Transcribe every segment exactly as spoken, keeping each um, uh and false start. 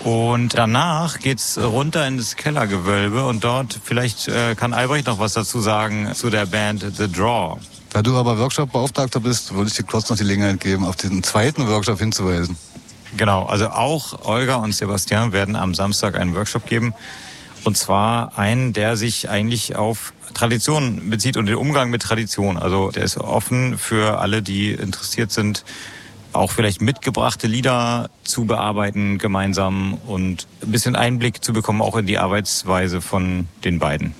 Und danach geht's runter ins Kellergewölbe und dort, vielleicht äh, kann Albrecht noch was dazu sagen zu der Band The Draw. Da du aber Workshop-Beauftragter bist, würde ich dir kurz noch die Gelegenheit geben, auf den zweiten Workshop hinzuweisen. Genau, also auch Olga und Sebastian werden am Samstag einen Workshop geben. Und zwar einen, der sich eigentlich auf Tradition bezieht und den Umgang mit Tradition. Also der ist offen für alle, die interessiert sind, auch vielleicht mitgebrachte Lieder zu bearbeiten gemeinsam und ein bisschen Einblick zu bekommen, auch in die Arbeitsweise von den beiden.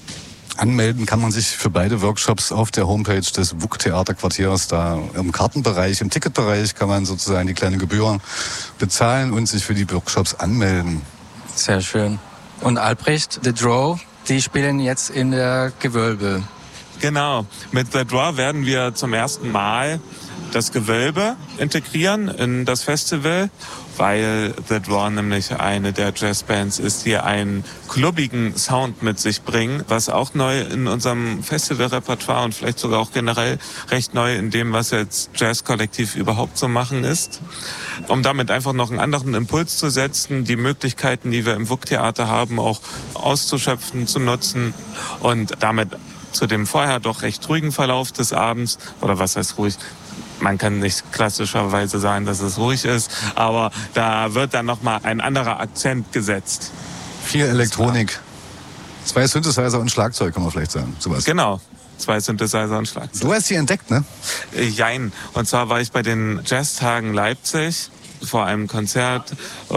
Anmelden kann man sich für beide Workshops auf der Homepage des W U K-Theaterquartiers. Da im Kartenbereich, im Ticketbereich kann man sozusagen die kleine Gebühr bezahlen und sich für die Workshops anmelden. Sehr schön. Und Albrecht, The Draw, die spielen jetzt in der Gewölbe. Genau. Mit The Draw werden wir zum ersten Mal das Gewölbe integrieren in das Festival, weil The Draw nämlich eine der Jazzbands ist, die einen klubbigen Sound mit sich bringen, was auch neu in unserem Festivalrepertoire und vielleicht sogar auch generell recht neu in dem, was jetzt Jazzkollektiv überhaupt so machen ist. Um damit einfach noch einen anderen Impuls zu setzen, die Möglichkeiten, die wir im W U K-Theater haben, auch auszuschöpfen, zu nutzen und damit zu dem vorher doch recht ruhigen Verlauf des Abends, oder was heißt ruhig, man kann nicht klassischerweise sagen, dass es ruhig ist, aber da wird dann nochmal ein anderer Akzent gesetzt. Viel Elektronik. Zwei Synthesizer und Schlagzeug, kann man vielleicht sagen. Sowas. Genau. Zwei Synthesizer und Schlagzeug. Du hast sie entdeckt, ne? Jein. Und zwar war ich bei den Jazztagen Leipzig vor einem Konzert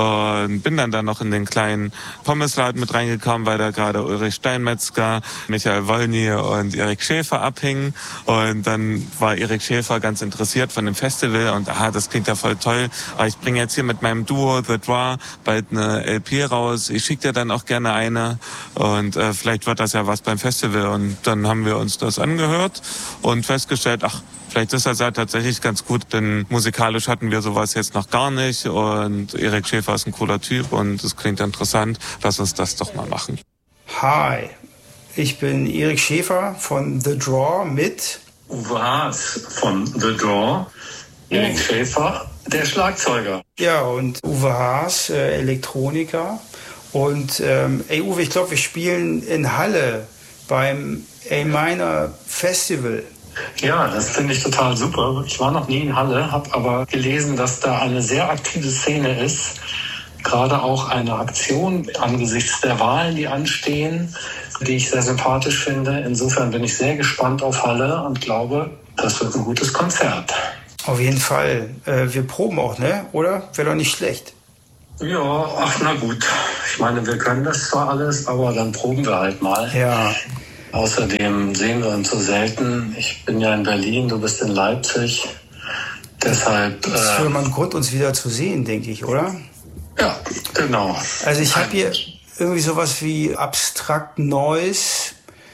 und bin dann da noch in den kleinen Pommesladen mit reingekommen, weil da gerade Ulrich Steinmetzger, Michael Wolny und Erik Schäfer abhingen. Und dann war Erik Schäfer ganz interessiert von dem Festival und aha, das klingt ja voll toll. Aber ich bringe jetzt hier mit meinem Duo The Draw bald eine L P raus. Ich schicke dir dann auch gerne eine und äh, vielleicht wird das ja was beim Festival. Und dann haben wir uns das angehört und festgestellt, ach, vielleicht ist das ja tatsächlich ganz gut, denn musikalisch hatten wir sowas jetzt noch gar nicht und Erik Schäfer ist ein cooler Typ und es klingt interessant. Lass uns das doch mal machen. Hi, ich bin Erik Schäfer von The Draw mit Uwe Haas von The Draw, Erik oh. Schäfer, der Schlagzeuger. Ja, und Uwe Haas, äh, Elektroniker. Und ähm, ey Uwe, ich glaube, wir spielen in Halle beim A-Minor Festival. Ja, das finde ich total super. Ich war noch nie in Halle, habe aber gelesen, dass da eine sehr aktive Szene ist. Gerade auch eine Aktion angesichts der Wahlen, die anstehen, die ich sehr sympathisch finde. Insofern bin ich sehr gespannt auf Halle und glaube, das wird ein gutes Konzert. Auf jeden Fall. Äh, wir proben auch, ne? Oder? Wäre doch nicht schlecht. Ja, ach na gut. Ich meine, wir können das zwar alles, aber dann proben wir halt mal. Ja. Außerdem sehen wir uns so selten. Ich bin ja in Berlin, du bist in Leipzig. Deshalb. Das ist für mal ein Grund, uns wieder zu sehen, denke ich, oder? Ja, genau. Also ich habe hier irgendwie sowas wie Abstract Noise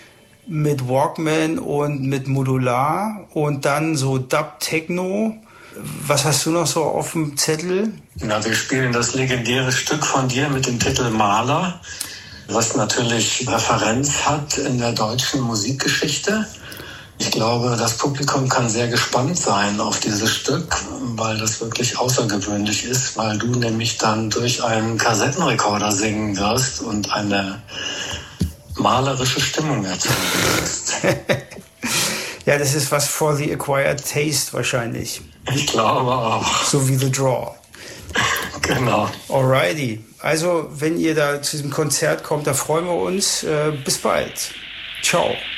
mit Walkman und mit Modular und dann so Dub Techno. Was hast du noch so auf dem Zettel? Na, wir spielen das legendäre Stück von dir mit dem Titel Maler, was natürlich Referenz hat in der deutschen Musikgeschichte. Ich glaube, das Publikum kann sehr gespannt sein auf dieses Stück, weil das wirklich außergewöhnlich ist, weil du nämlich dann durch einen Kassettenrekorder singen wirst und eine malerische Stimmung erzeugen wirst. Ja, das ist was for the acquired taste wahrscheinlich. Ich glaube auch. So wie The Draw. Genau. Alrighty. Also, wenn ihr da zu diesem Konzert kommt, da freuen wir uns. Äh, bis bald. Ciao.